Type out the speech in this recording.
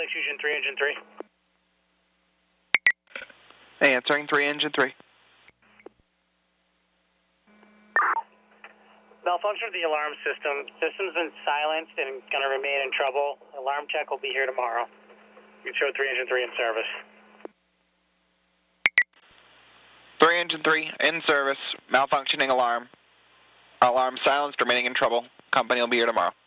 Lake Fusion 3, Engine 3. Hey, answering 3, Engine 3. Malfunction of the alarm system. System's been silenced and going to remain in trouble. Alarm check will be here tomorrow. You show 3, Engine 3 in service. 3, Engine 3, in service. Malfunctioning alarm. Alarm silenced, remaining in trouble. Company will be here tomorrow.